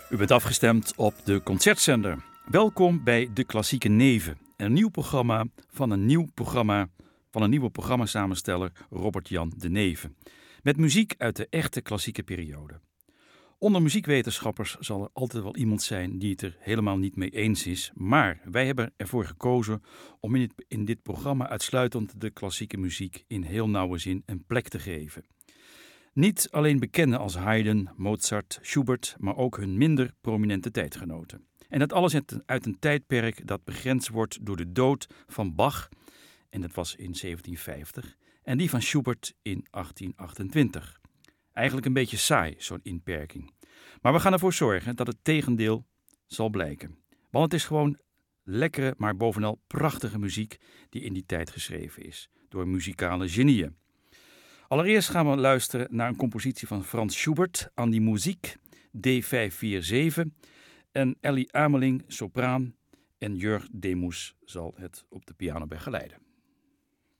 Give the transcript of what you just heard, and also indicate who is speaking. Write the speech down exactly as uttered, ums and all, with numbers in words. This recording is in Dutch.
Speaker 1: U bent afgestemd op de Concertzender. Welkom bij De Klassieke Neven, een nieuw programma van een nieuw programma van een nieuwe programmasamensteller Robert-Jan de Neve. Met muziek uit de echte klassieke periode. Onder muziekwetenschappers zal er altijd wel iemand zijn die het er helemaal niet mee eens is. Maar wij hebben ervoor gekozen om in dit, in dit programma uitsluitend de klassieke muziek in heel nauwe zin een plek te geven. Niet alleen bekenden als Haydn, Mozart, Schubert, maar ook hun minder prominente tijdgenoten. En dat alles uit een tijdperk dat begrensd wordt door de dood van Bach, en dat was in zeventien vijftig, en die van Schubert in achttien achtentwintig. Eigenlijk een beetje saai, zo'n inperking. Maar we gaan ervoor zorgen dat het tegendeel zal blijken. Want het is gewoon lekkere, maar bovenal prachtige muziek die in die tijd geschreven is. Door muzikale genieën. Allereerst gaan we luisteren naar een compositie van Franz Schubert, An die Musik, D vijf vier zeven. En Ellie Ameling, sopraan, en Jörg Demus zal het op de piano begeleiden.